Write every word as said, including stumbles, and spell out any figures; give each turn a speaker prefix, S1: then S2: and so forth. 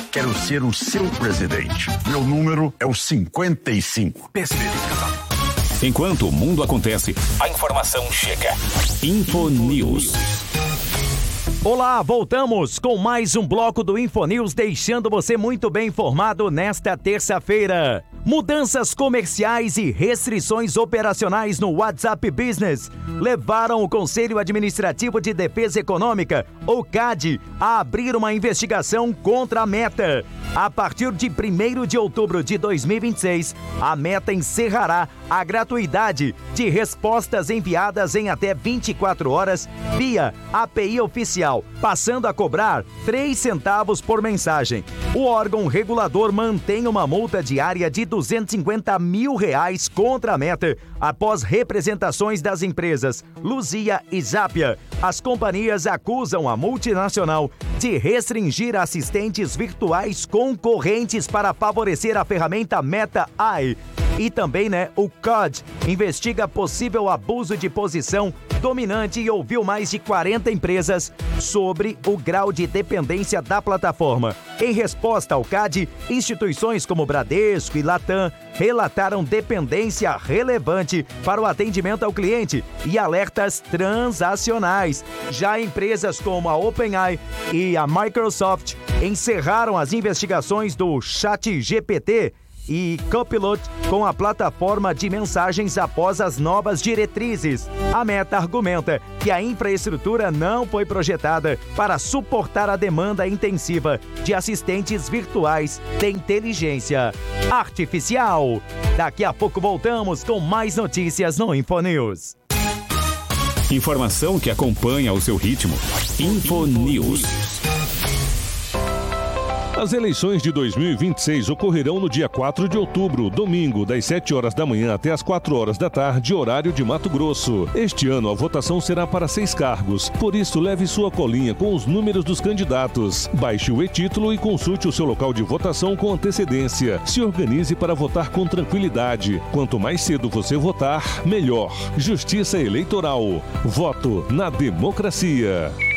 S1: quero ser o seu presidente. Meu número é o cinquenta e cinco.
S2: Enquanto o mundo acontece, a informação chega. Infonews.
S3: Olá, voltamos com mais um bloco do Infonews, deixando você muito bem informado nesta terça-feira. Mudanças comerciais e restrições operacionais no WhatsApp Business levaram o Conselho Administrativo de Defesa Econômica, o C A D, a abrir uma investigação contra a Meta. A partir de primeiro de outubro de dois mil e vinte e seis, a Meta encerrará a gratuidade de respostas enviadas em até vinte e quatro horas via A P I oficial, passando a cobrar três centavos por mensagem. O órgão regulador mantém uma multa diária de duzentos e cinquenta mil reais contra a Meta após representações das empresas Luzia e Zapia. As companhias acusam a multinacional de restringir assistentes virtuais concorrentes para favorecer a ferramenta Meta A I. E também, né, o C A D investiga possível abuso de posição dominante e ouviu mais de quarenta empresas sobre o grau de dependência da plataforma. Em resposta ao C A D, instituições como Bradesco e Latam relataram dependência relevante para o atendimento ao cliente e alertas transacionais. Já empresas como a OpenAI e a Microsoft encerraram as investigações do ChatGPT e Copilot com a plataforma de mensagens após as novas diretrizes. A Meta argumenta que a infraestrutura não foi projetada para suportar a demanda intensiva de assistentes virtuais de inteligência artificial. Daqui a pouco voltamos com mais notícias no Infonews.
S2: Informação que acompanha o seu ritmo. Infonews.
S4: As eleições de dois mil e vinte e seis ocorrerão no dia quatro de outubro, domingo, das sete horas da manhã até as quatro horas da tarde, horário de Mato Grosso. Este ano a votação será para seis cargos, por isso leve sua colinha com os números dos candidatos. Baixe o e-título e consulte o seu local de votação com antecedência. Se organize para votar com tranquilidade. Quanto mais cedo você votar, melhor. Justiça Eleitoral. Voto na democracia.